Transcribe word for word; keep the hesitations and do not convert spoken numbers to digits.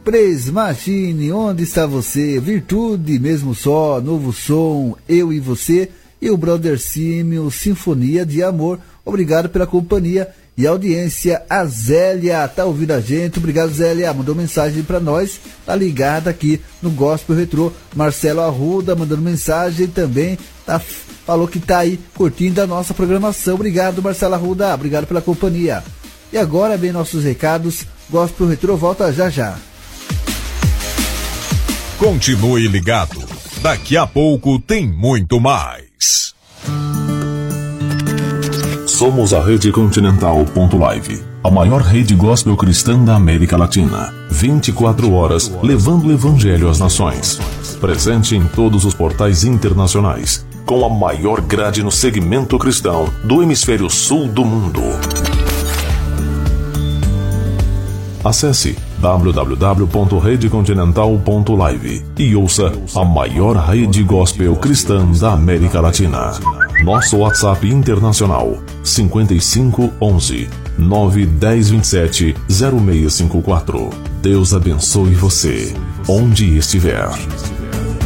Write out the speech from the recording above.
Presmachine, onde está você? Virtude, mesmo só, novo som, eu e você. E o Brother Símio, Sinfonia de Amor. Obrigado pela companhia e audiência. A Zélia tá ouvindo a gente. Obrigado, Zélia. Mandou mensagem para nós. Tá ligada aqui no Gospel Retrô. Marcelo Arruda mandando mensagem também. Tá, falou que tá aí curtindo a nossa programação. Obrigado, Marcelo Arruda. Obrigado pela companhia. E agora vem nossos recados. Gospel Retrô volta já já. Continue ligado. Daqui a pouco tem muito mais. Somos a Rede Continental ponto live, a maior rede gospel cristã da América Latina. vinte e quatro horas levando o evangelho às nações. Presente em todos os portais internacionais, com a maior grade no segmento cristão do hemisfério sul do mundo. Acesse w w w ponto rede continental ponto live e ouça a maior rede gospel cristã da América Latina. Nosso WhatsApp internacional cinquenta e cinco onze nove dez vinte e sete zero seis cinco quatro. Deus abençoe você, onde estiver.